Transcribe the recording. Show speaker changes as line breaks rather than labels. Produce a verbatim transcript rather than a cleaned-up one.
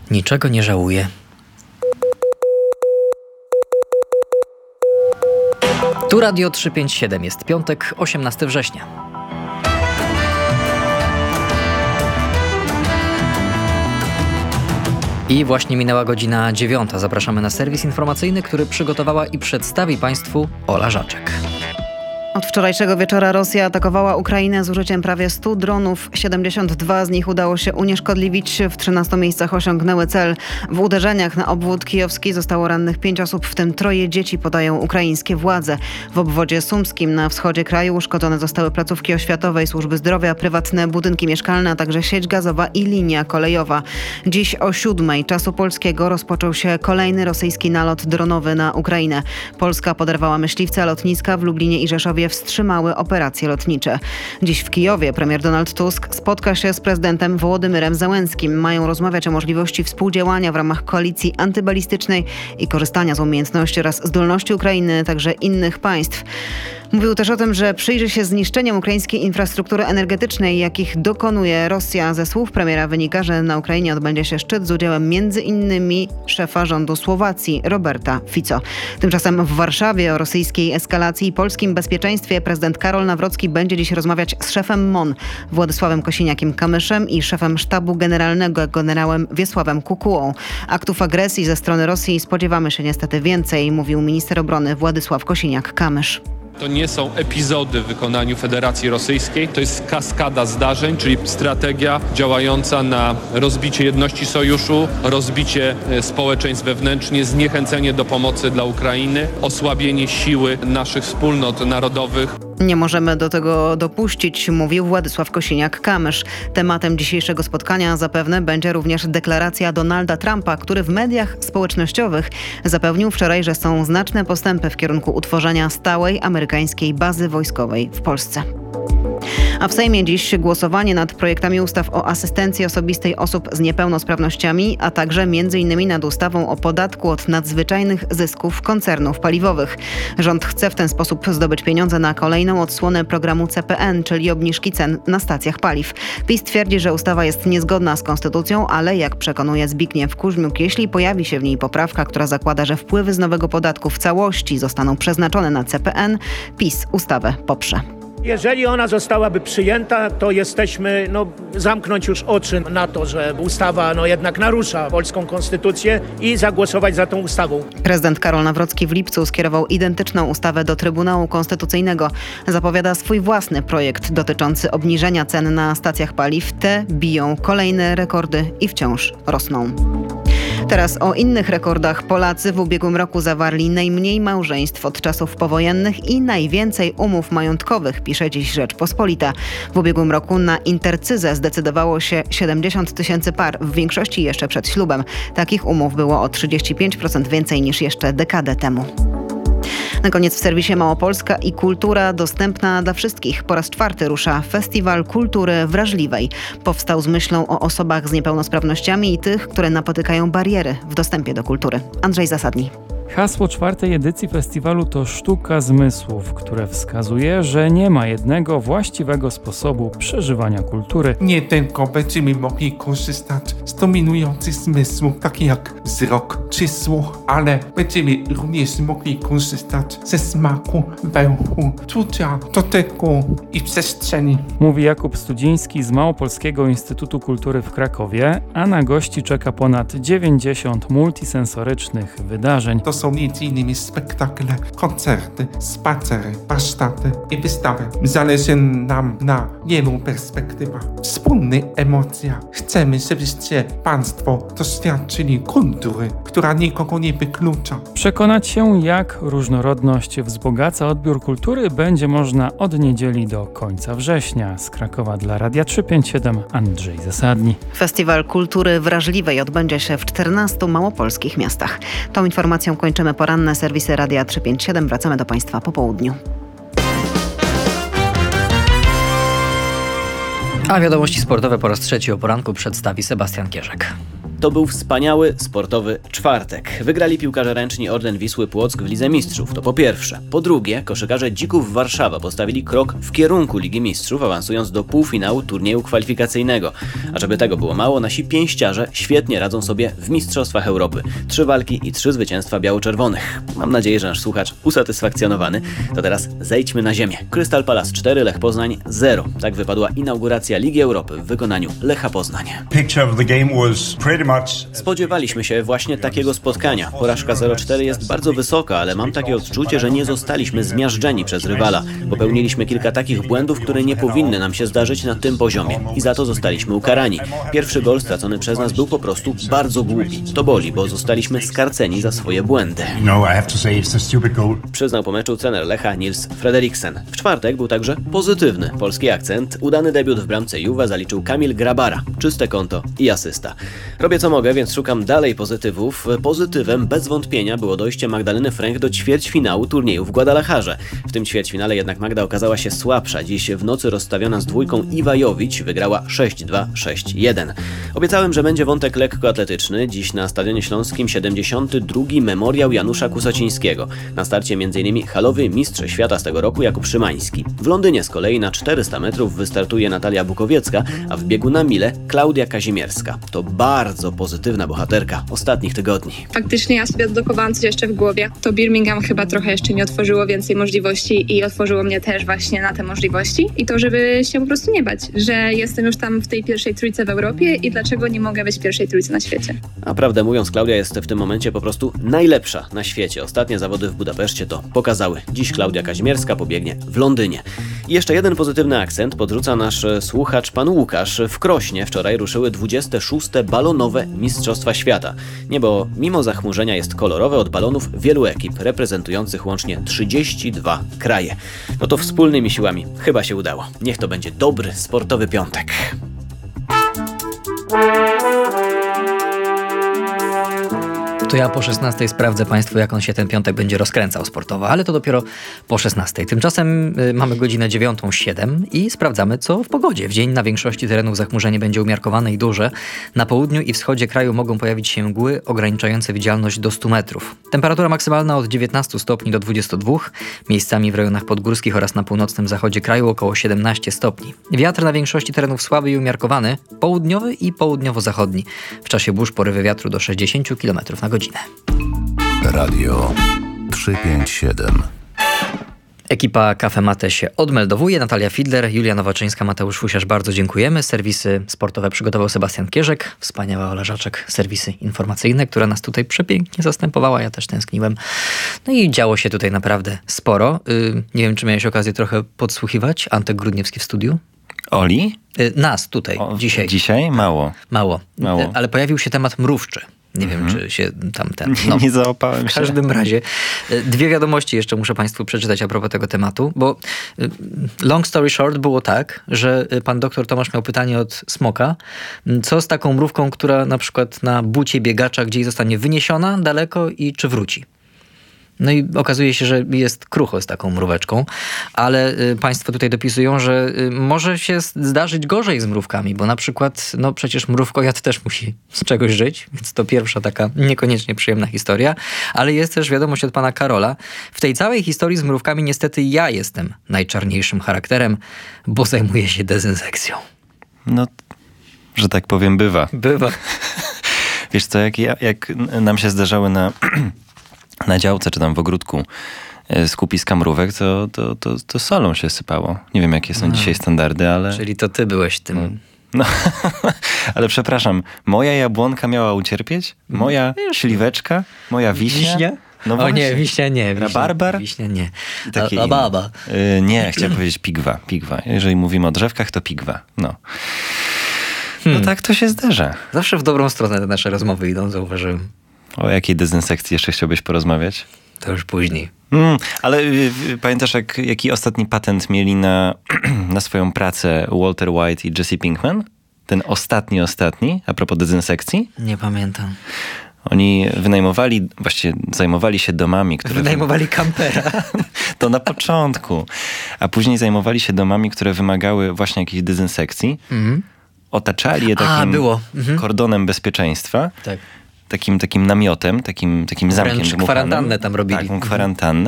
niczego nie żałuję. Tu Radio trzysta pięćdziesiąt siedem, jest piątek, osiemnastego września. I właśnie minęła godzina dziewiąta. Zapraszamy na serwis informacyjny, który przygotowała i przedstawi Państwu Ola Żaczek.
Od wczorajszego wieczora Rosja atakowała Ukrainę z użyciem prawie stu dronów. siedemdziesiąt dwa z nich udało się unieszkodliwić. W trzynastu miejscach osiągnęły cel. W uderzeniach na obwód kijowski zostało rannych pięć osób, w tym troje dzieci, podają ukraińskie władze. W obwodzie sumskim na wschodzie kraju uszkodzone zostały placówki oświatowe i służby zdrowia, prywatne budynki mieszkalne, a także sieć gazowa i linia kolejowa. Dziś o siódmej czasu polskiego rozpoczął się kolejny rosyjski nalot dronowy na Ukrainę. Polska poderwała myśliwce, a lotniska w Lublinie i Rzeszowie wstrzymały operacje lotnicze. Dziś w Kijowie premier Donald Tusk spotka się z prezydentem Wołodymyrem Zełenskim. Mają rozmawiać o możliwości współdziałania w ramach koalicji antybalistycznej i korzystania z umiejętności oraz zdolności Ukrainy, także innych państw. Mówił też o tym, że przyjrzy się zniszczeniom ukraińskiej infrastruktury energetycznej, jakich dokonuje Rosja. Ze słów premiera wynika, że na Ukrainie odbędzie się szczyt z udziałem między innymi szefa rządu Słowacji, Roberta Fico. Tymczasem w Warszawie o rosyjskiej eskalacji i polskim bezpieczeństwie prezydent Karol Nawrocki będzie dziś rozmawiać z szefem M O N Władysławem Kosiniakiem-Kamyszem i szefem sztabu generalnego generałem Wiesławem Kukułą. Aktów agresji ze strony Rosji spodziewamy się niestety więcej, mówił minister obrony Władysław Kosiniak-Kamysz.
To nie są epizody w wykonaniu Federacji Rosyjskiej, to jest kaskada zdarzeń, czyli strategia działająca na rozbicie jedności sojuszu, rozbicie społeczeństw wewnętrznie, zniechęcenie do pomocy dla Ukrainy, osłabienie siły naszych wspólnot narodowych.
Nie możemy do tego dopuścić, mówił Władysław Kosiniak-Kamysz. Tematem dzisiejszego spotkania zapewne będzie również deklaracja Donalda Trumpa, który w mediach społecznościowych zapewnił wczoraj, że są znaczne postępy w kierunku utworzenia stałej amerykańskiej bazy wojskowej w Polsce. A w Sejmie dziś głosowanie nad projektami ustaw o asystencji osobistej osób z niepełnosprawnościami, a także m.in. nad ustawą o podatku od nadzwyczajnych zysków koncernów paliwowych. Rząd chce w ten sposób zdobyć pieniądze na kolejną odsłonę programu C P N, czyli obniżki cen na stacjach paliw. PiS twierdzi, że ustawa jest niezgodna z konstytucją, ale jak przekonuje Zbigniew Kuźmiuk, jeśli pojawi się w niej poprawka, która zakłada, że wpływy z nowego podatku w całości zostaną przeznaczone na C P N, PiS ustawę poprze.
Jeżeli ona zostałaby przyjęta, to jesteśmy, no, zamknąć już oczy na to, że ustawa no, jednak narusza polską konstytucję i zagłosować za tą ustawą.
Prezydent Karol Nawrocki w lipcu skierował identyczną ustawę do Trybunału Konstytucyjnego. Zapowiada swój własny projekt dotyczący obniżenia cen na stacjach paliw. Te biją kolejne rekordy i wciąż rosną. Teraz o innych rekordach. Polacy w ubiegłym roku zawarli najmniej małżeństw od czasów powojennych i najwięcej umów majątkowych, pisze dziś Rzeczpospolita. W ubiegłym roku na intercyzę zdecydowało się siedemdziesiąt tysięcy par, w większości jeszcze przed ślubem. Takich umów było o trzydzieści pięć procent więcej niż jeszcze dekadę temu. Na koniec w serwisie Małopolska i kultura dostępna dla wszystkich. Po raz czwarty rusza Festiwal Kultury Wrażliwej. Powstał z myślą o osobach z niepełnosprawnościami i tych, które napotykają bariery w dostępie do kultury. Andrzej Zasadni.
Hasło czwartej edycji festiwalu to sztuka zmysłów, które wskazuje, że nie ma jednego właściwego sposobu przeżywania kultury.
Nie tylko będziemy mogli korzystać z dominujących zmysłów, takich jak wzrok czy słuch, ale będziemy również mogli korzystać ze smaku, węchu, czucia, dotyku i przestrzeni.
Mówi Jakub Studziński z Małopolskiego Instytutu Kultury w Krakowie, a na gości czeka ponad dziewięćdziesiąt multisensorycznych wydarzeń.
To są między innymi spektakle, koncerty, spacery, warsztaty i wystawy. Zależy nam na wielu perspektywach. Wspólne emocje. Chcemy, żebyście Państwo doświadczyli kultury, która nikogo nie wyklucza.
Przekonać się, jak różnorodność wzbogaca odbiór kultury, będzie można od niedzieli do końca września. Z Krakowa dla Radia trzysta pięćdziesiąt siedem Andrzej Zasadni.
Festiwal Kultury Wrażliwej odbędzie się w czternastu małopolskich miastach. Tą informacją kończymy poranne serwisy Radia trzysta pięćdziesiąt siedem. Wracamy do Państwa po południu.
A wiadomości sportowe po raz trzeci o poranku przedstawi Sebastian Kierzek.
To był wspaniały, sportowy czwartek. Wygrali piłkarze ręczni Orlen Wisły Płock w Lidze Mistrzów, to po pierwsze. Po drugie, koszykarze Dzików Warszawa postawili krok w kierunku Ligi Mistrzów, awansując do półfinału turnieju kwalifikacyjnego. A żeby tego było mało, nasi pięściarze świetnie radzą sobie w Mistrzostwach Europy. Trzy walki i trzy zwycięstwa biało-czerwonych. Mam nadzieję, że nasz słuchacz usatysfakcjonowany. To teraz zejdźmy na ziemię. Crystal Palace cztery, Lech Poznań zero. Tak wypadła inauguracja Ligi Europy w wykonaniu Lecha Poznań. Spodziewaliśmy się właśnie takiego spotkania. Porażka zero cztery jest bardzo wysoka, ale mam takie odczucie, że nie zostaliśmy zmiażdżeni przez rywala. Popełniliśmy kilka takich błędów, które nie powinny nam się zdarzyć na tym poziomie. I za to zostaliśmy ukarani. Pierwszy gol stracony przez nas był po prostu bardzo głupi. To boli, bo zostaliśmy skarceni za swoje błędy. Przyznał po meczu trener Lecha Nils Frederiksen. W czwartek był także pozytywny polski akcent. Udany debiut w bramce Juve zaliczył Kamil Grabara. Czyste konto i asysta. Robię co mogę, więc szukam dalej pozytywów. Pozytywem bez wątpienia było dojście Magdaleny Fręch do ćwierćfinału turnieju w Guadalajarze. W tym ćwierćfinale jednak Magda okazała się słabsza. Dziś w nocy rozstawiona z dwójką Iwa Jowić wygrała sześć dwa, sześć jeden. Obiecałem, że będzie wątek lekkoatletyczny. Dziś na Stadionie Śląskim siedemdziesiąty drugi memoriał Janusza Kusocińskiego. Na starcie m.in. halowy mistrz świata z tego roku Jakub Szymański. W Londynie z kolei na czterysta metrów wystartuje Natalia Bukowiecka, a w biegu na milę Klaudia Kazimierska. To bardzo pozytywna bohaterka ostatnich tygodni.
Faktycznie ja sobie odblokowałam coś jeszcze w głowie. To Birmingham chyba trochę jeszcze mi otworzyło więcej możliwości i otworzyło mnie też właśnie na te możliwości. I to, żeby się po prostu nie bać, że jestem już tam w tej pierwszej trójce w Europie i dlaczego nie mogę być w pierwszej trójce na świecie.
A prawdę mówiąc, Klaudia jest w tym momencie po prostu najlepsza na świecie. Ostatnie zawody w Budapeszcie to pokazały. Dziś Klaudia Kazimierska pobiegnie w Londynie. I jeszcze jeden pozytywny akcent podrzuca nasz słuchacz pan Łukasz. W Krośnie wczoraj ruszyły dwudzieste szóste balonowe Mistrzostwa Świata. Niebo mimo zachmurzenia jest kolorowe od balonów wielu ekip, reprezentujących łącznie trzydzieści dwa kraje. No to wspólnymi siłami chyba się udało. Niech to będzie dobry, sportowy piątek.
To ja po szesnastej sprawdzę Państwu, jak on się ten piątek będzie rozkręcał sportowo, ale to dopiero po szesnastej. Tymczasem y, mamy godzinę dziewiątą siedem i sprawdzamy, co w pogodzie. W dzień na większości terenów zachmurzenie będzie umiarkowane i duże. Na południu i wschodzie kraju mogą pojawić się mgły ograniczające widzialność do stu metrów. Temperatura maksymalna od dziewiętnastu stopni do dwudziestu dwóch, miejscami w rejonach podgórskich oraz na północnym zachodzie kraju około siedemnaście stopni. Wiatr na większości terenów słaby i umiarkowany, południowy i południowo-zachodni. W czasie burz porywy wiatru do sześćdziesięciu kilometrów na godzinę.
Radio trzysta pięćdziesiąt siedem.
Ekipa Cafe Mate się odmeldowuje. Natalia Fidler, Julia Nowaczyńska, Mateusz Fusiarz, bardzo dziękujemy. Serwisy sportowe przygotował Sebastian Kierzek, wspaniała Ola Żaczek, serwisy informacyjne, która nas tutaj przepięknie zastępowała. Ja też tęskniłem. No i działo się tutaj naprawdę sporo. Yy, nie wiem, czy miałeś okazję trochę podsłuchiwać. Antek Grudniewski w studiu.
Oli?
Yy, nas tutaj,
o,
dzisiaj.
Dzisiaj? Mało.
Mało.
Mało.
Yy, ale pojawił się temat mrówczy. Nie wiem,
mhm.
czy się tam ten... No,
nie załapałem się.
W każdym razie dwie wiadomości jeszcze muszę Państwu przeczytać a propos tego tematu, bo long story short było tak, że pan doktor Tomasz miał pytanie od smoka, co z taką mrówką, która na przykład na bucie biegacza gdzieś zostanie wyniesiona daleko i czy wróci. No i okazuje się, że jest krucho z taką mróweczką, ale y, państwo tutaj dopisują, że y, może się zdarzyć gorzej z mrówkami, bo na przykład, no przecież mrówkojad też musi z czegoś żyć, więc to pierwsza taka niekoniecznie przyjemna historia, ale jest też wiadomość od pana Karola. W tej całej historii z mrówkami niestety ja jestem najczarniejszym charakterem, bo zajmuję się dezynsekcją.
No, że tak powiem, bywa.
Bywa.
Wiesz co, jak, ja, jak nam się zdarzały na... na działce czy tam w ogródku skupiska mrówek, to, to, to, to solą się sypało. Nie wiem, jakie są no. dzisiaj standardy, ale...
Czyli to ty byłeś tym...
No, ale przepraszam, moja jabłonka miała ucierpieć? Moja Wiesz, śliweczka? Moja wiśnia?
Wiśnia?
No
o
właśnie.
nie, wiśnia nie. Wiśnia,
Rabarbar?
Wiśnia nie.
Takie
a, a baba?
Yy, nie, chciałem powiedzieć pigwa. Pigwa. Jeżeli mówimy o drzewkach, to pigwa. No. Hmm. No tak to się zdarza.
Zawsze w dobrą stronę te nasze rozmowy idą, zauważyłem.
O jakiej dezynsekcji jeszcze chciałbyś porozmawiać?
To już później.
Mm, ale y, y, pamiętasz, jak, jaki ostatni patent mieli na, na swoją pracę Walter White i Jesse Pinkman? Ten ostatni, ostatni, a propos dezynsekcji?
Nie pamiętam.
Oni wynajmowali, właściwie zajmowali się domami, które...
Wynajmowali kampera.
To na początku. A później zajmowali się domami, które wymagały właśnie jakiejś dezynsekcji. Mhm. otaczali je
A,
takim
było. Mhm.
kordonem bezpieczeństwa.
Tak.
Takim, takim namiotem, takim, takim zamkiem
Wręcz
dmuchanym.
kwarantannę tam robili.
Taką kwarantannę.